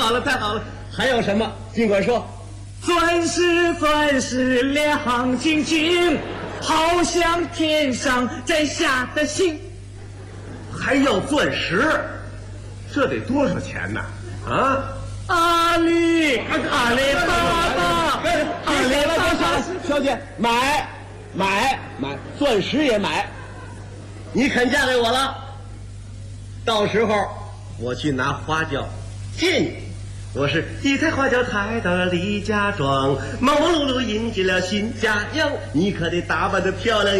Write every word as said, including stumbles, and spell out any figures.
好了，太好了！还有什么？尽管说。 钻石，钻石亮晶晶，好像天上摘下的星。 还要钻石，这得多少钱呢？啊！ 阿里阿里巴巴，阿里巴巴， 小姐，买买买，钻石也买。你肯嫁给我了？到时候我去拿花轿接你。我是一抬花轿抬到了李家庄，忙忙碌碌迎接了新家娘，你可得打扮得漂亮